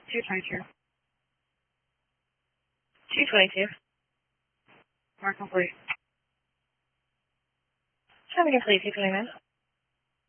222. 222. Mark complete. How many please, you coming in?